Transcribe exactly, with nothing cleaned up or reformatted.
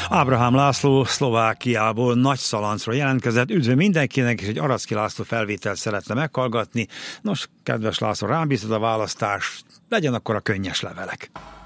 Ábrahám László Szlovákiából, Nagyszalancról jelentkezett. Üdv mindenkinek, és egy Aracki László felvételt szeretne meghallgatni. Nos, kedves László, rám bízod a választást, legyen akkor a könnyes levelek.